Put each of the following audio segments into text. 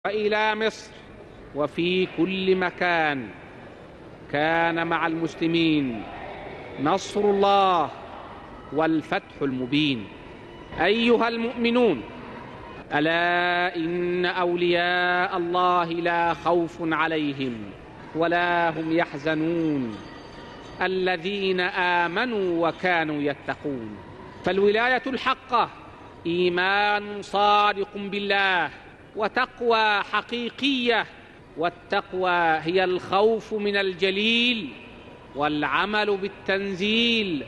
وإلى مصر وفي كل مكان كان مع المسلمين نصر الله والفتح المبين. أيها المؤمنون، ألا إن أولياء الله لا خوف عليهم ولا هم يحزنون الذين آمنوا وكانوا يتقون. فالولاية الحقة إيمان صادق بالله وتقوى حقيقية، والتقوى هي الخوف من الجليل والعمل بالتنزيل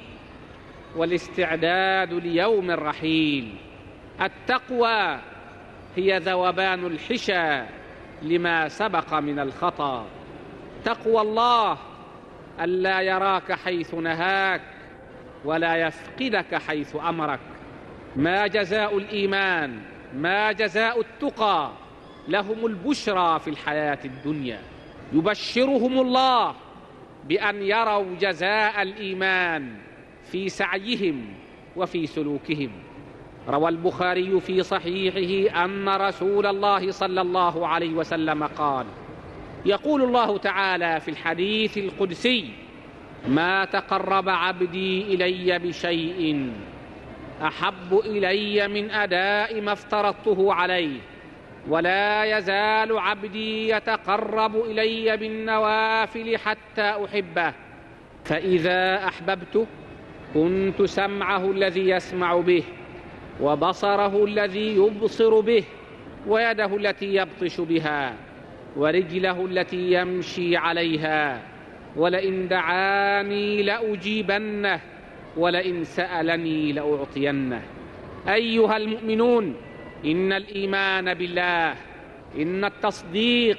والاستعداد ليوم الرحيل. التقوى هي ذوبان الحشى لما سبق من الخطأ. تقوى الله ألا يراك حيث نهاك ولا يفقدك حيث أمرك. ما جزاء الإيمان، ما جزاء التقى؟ لهم البشرى في الحياة الدنيا. يبشرهم الله بأن يروا جزاء الإيمان في سعيهم وفي سلوكهم. روى البخاري في صحيحه أن رسول الله صلى الله عليه وسلم قال: يقول الله تعالى في الحديث القدسي: ما تقرب عبدي إلي بشيء أحب إلي من أداء ما افترضته عليه، ولا يزال عبدي يتقرب إلي بالنوافل حتى أحبه، فإذا أحببته كنت سمعه الذي يسمع به، وبصره الذي يبصر به، ويده التي يبطش بها، ورجله التي يمشي عليها، ولئن دعاني لأجيبنه، ولئن سألني لأعطينه. أيها المؤمنون، إن الإيمان بالله، إن التصديق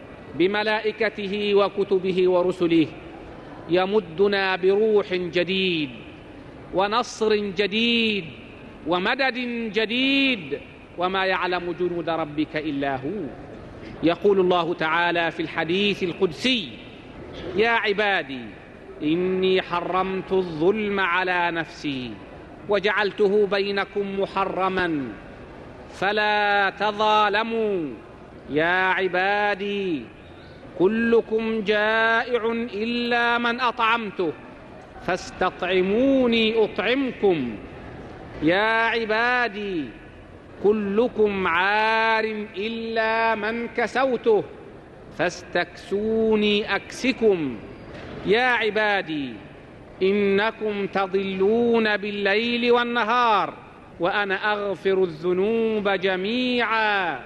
بملائكته وكتبه ورسله يمدنا بروح جديد ونصر جديد ومدد جديد، وما يعلم جنود ربك إلا هو. يقول الله تعالى في الحديث القدسي: يا عبادي إني حرمت الظلم على نفسي وجعلته بينكم محرما فلا تظالموا. يا عبادي كلكم جائع إلا من أطعمته فاستطعموني أطعمكم. يا عبادي كلكم عار إلا من كسوته فاستكسوني أكسكم. يا عبادي إنكم تضلون بالليل والنهار وأنا أغفر الذنوب جميعا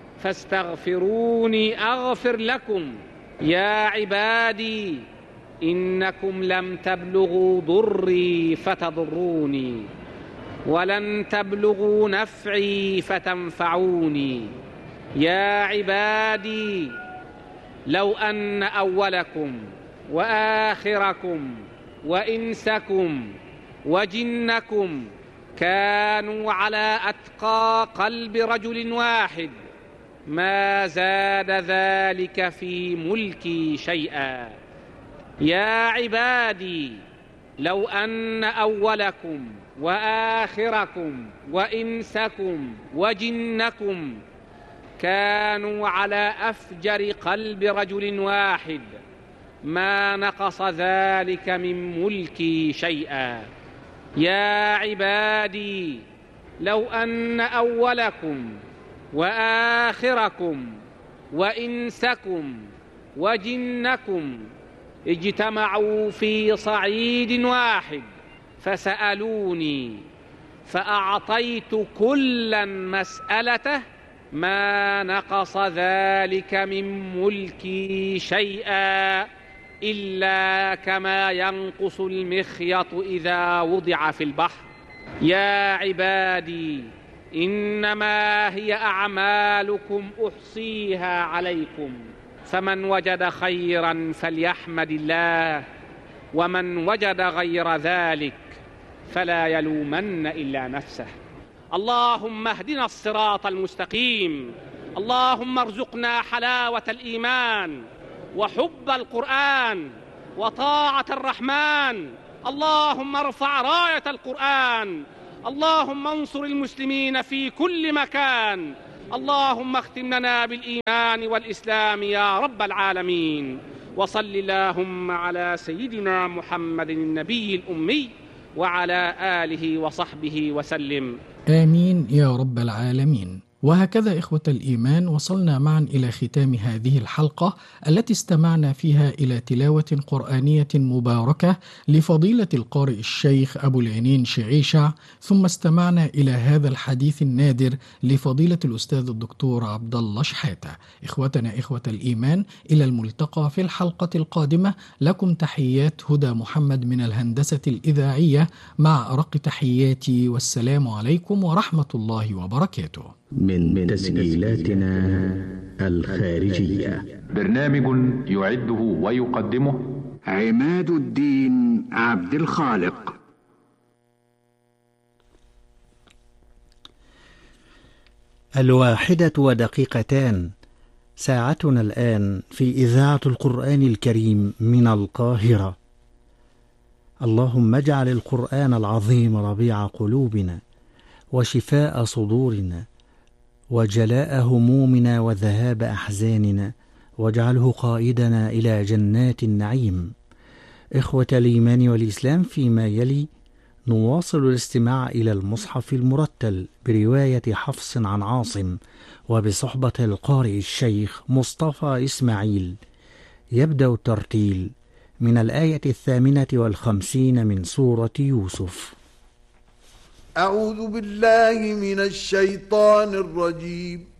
فاستغفروني أغفر لكم. يا عبادي إنكم لم تبلغوا ضري فتضروني ولن تبلغوا نفعي فتنفعوني. يا عبادي لو أن أولكم وآخركم وإنسكم وجنكم كانوا على أتقى قلب رجل واحد ما زاد ذلك في ملكي شيئا. يا عبادي لو أن أولكم وآخركم وإنسكم وجنكم كانوا على أفجر قلب رجل واحد ما نقص ذلك من ملكي شيئا. يا عبادي لو أن أولكم وآخركم وإنسكم وجنكم اجتمعوا في صعيد واحد فسألوني فأعطيت كلا مسألته ما نقص ذلك من ملكي شيئا إلا كما ينقص المخيط إذا وضع في البحر. يا عبادي إنما هي أعمالكم أحصيها عليكم، فمن وجد خيرا فليحمد الله، ومن وجد غير ذلك فلا يلومن إلا نفسه. اللهم اهدنا الصراط المستقيم. اللهم ارزقنا حلاوة الإيمان وحب القرآن وطاعة الرحمن. اللهم ارفع راية القرآن. اللهم انصر المسلمين في كل مكان اللهم اختم لنا بالإيمان والإسلام يا رب العالمين. وصل اللهم على سيدنا محمد النبي الأمي وعلى آله وصحبه وسلم. آمين يا رب العالمين. وهكذا إخوة الإيمان وصلنا معا إلى ختام هذه الحلقة التي استمعنا فيها إلى تلاوة قرآنية مباركة لفضيلة القارئ الشيخ أبو العينين شعيشع، ثم استمعنا إلى هذا الحديث النادر لفضيلة الأستاذ الدكتور عبد الله شحاتة. إخوتنا إخوة الإيمان، إلى الملتقى في الحلقة القادمة. لكم تحيات هدى محمد من الهندسة الإذاعية، مع أرق تحياتي، والسلام عليكم ورحمة الله وبركاته. من تسجيلاتنا الخارجية، برنامج يعده ويقدمه عماد الدين عبد الخالق. الواحدة ودقيقتان، ساعتنا الآن في إذاعة القرآن الكريم من القاهرة. اللهم اجعل القرآن العظيم ربيع قلوبنا وشفاء صدورنا وجلاء همومنا وذهاب أحزاننا، واجعله قائدنا إلى جنات النعيم. إخوة الإيمان والإسلام، فيما يلي نواصل الاستماع إلى المصحف المرتل برواية حفص عن عاصم وبصحبة القارئ الشيخ مصطفى إسماعيل. يبدأ الترتيل من الآية 58 من سورة يوسف. أعوذ بالله من الشيطان الرجيم.